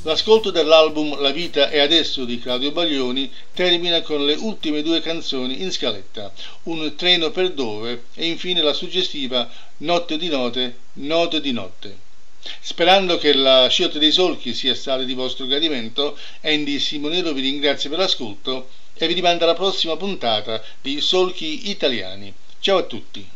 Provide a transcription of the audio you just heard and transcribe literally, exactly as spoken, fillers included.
L'ascolto dell'album La vita è adesso di Claudio Baglioni termina con le ultime due canzoni in scaletta, Un treno per dove e infine la suggestiva Notte di note, note di notte. Sperando che la scelta dei solchi sia stata di vostro gradimento, Andy Simonero vi ringrazia per l'ascolto e vi rimanda alla prossima puntata di Solchi Italiani. Ciao a tutti!